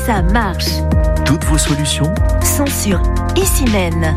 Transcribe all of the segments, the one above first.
ça marche. Toutes vos solutions Sont sur Issymène.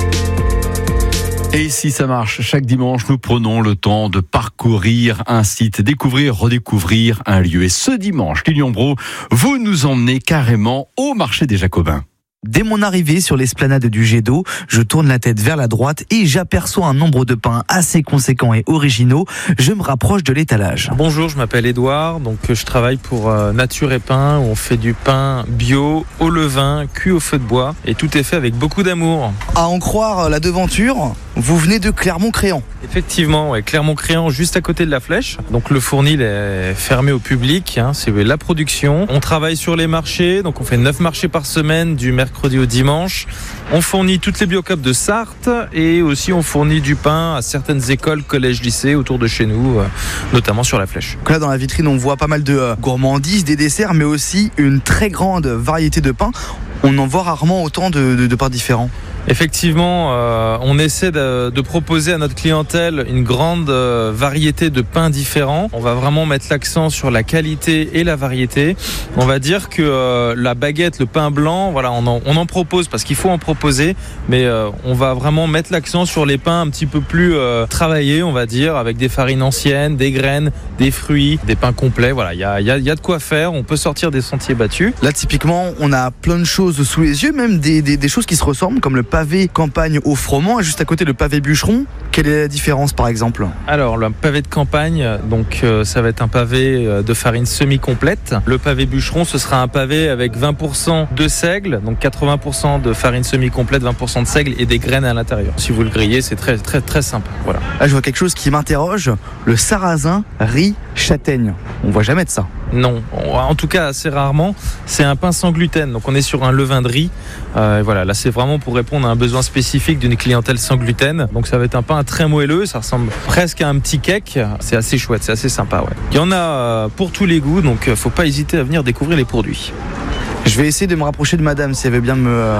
Et ici, ça marche. Chaque dimanche, nous prenons le temps de parcourir un site, découvrir, redécouvrir un lieu. Et ce dimanche, Lilian Brault, vous nous emmenez carrément au marché des Jacobins. Dès mon arrivée sur l'esplanade du jet d'eau, je tourne la tête vers la droite et j'aperçois un nombre de pains assez conséquents et originaux. Je me rapproche de l'étalage. Bonjour, je m'appelle Édouard, donc je travaille pour Nature et Pain, où on fait du pain bio, au levain, cuit au feu de bois, et tout est fait avec beaucoup d'amour. À en croire la devanture, vous venez de Clermont-Créant. Effectivement, ouais, Clermont-Créant, juste à côté de la Flèche. Donc le fournil est fermé au public, c'est la production. On travaille sur les marchés, donc on fait 9 marchés par semaine, du mercredi au dimanche. On fournit toutes les biocopes de Sarthe et aussi on fournit du pain à certaines écoles, collèges, lycées autour de chez nous, notamment sur la Flèche. Là, dans la vitrine, on voit pas mal de gourmandises, des desserts, mais aussi une très grande variété de pains. On en voit rarement autant de pains différents. Effectivement, on essaie de proposer à notre clientèle une grande variété de pains différents. On va vraiment mettre l'accent sur la qualité et la variété. On va dire que la baguette, le pain blanc, voilà, on en propose parce qu'il faut en proposer, mais on va vraiment mettre l'accent sur les pains un petit peu plus travaillés, on va dire, avec des farines anciennes, des graines, des fruits, des pains complets. Voilà, il y a de quoi faire. On peut sortir des sentiers battus. Là, typiquement, on a plein de choses sous les yeux, même des choses qui se ressemblent, comme le pavé campagne au froment et juste à côté le pavé bûcheron. Quelle est la différence par exemple ? Alors le pavé de campagne, donc ça va être un pavé de farine semi-complète. Le pavé bûcheron, ce sera un pavé avec 20% de seigle, donc 80% de farine semi-complète, 20% de seigle et des graines à l'intérieur. Si vous le grillez, c'est très très très sympa. Voilà. Là, je vois quelque chose qui m'interroge, le sarrasin riz châtaigne. On voit jamais de ça. Non, en tout cas assez rarement. C'est un pain sans gluten, donc on est sur un levain de riz. Voilà, là c'est vraiment pour répondre à un besoin spécifique d'une clientèle sans gluten. Donc ça va être un pain très moelleux, ça ressemble presque à un petit cake. C'est assez chouette, c'est assez sympa. Ouais. Il y en a pour tous les goûts, donc faut pas hésiter à venir découvrir les produits. Je vais essayer de me rapprocher de madame si elle veut bien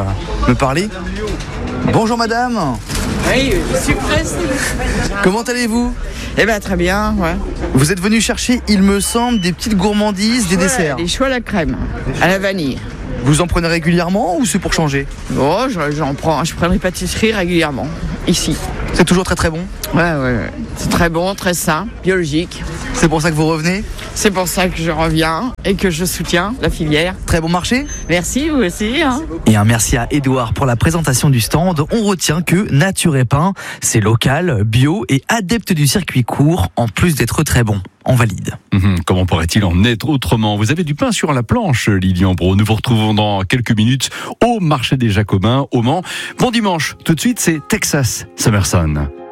me parler. Bonjour madame. Oui, je suis presse. Comment allez-vous ? Eh bien, très bien, ouais. Vous êtes venu chercher, il me semble, des petites gourmandises, des desserts. Des choux à la crème, à la vanille. Vous en prenez régulièrement ou c'est pour changer ? Oh, je prends les pâtisseries régulièrement, ici. C'est toujours très très bon ? Ouais. C'est très bon, très sain, biologique. C'est pour ça que vous revenez ? C'est pour ça que je reviens et que je soutiens la filière. Très bon marché ? Merci, vous aussi. Et un merci à Édouard pour la présentation du stand. On retient que Nature et Pain, c'est local, bio et adepte du circuit court, en plus d'être très bon. On valide. Comment pourrait-il en être autrement ? Vous avez du pain sur la planche, Lilian Brault. Nous vous retrouvons dans quelques minutes au marché des Jacobins, au Mans. Bon dimanche. Tout de suite, c'est Texas Summerson.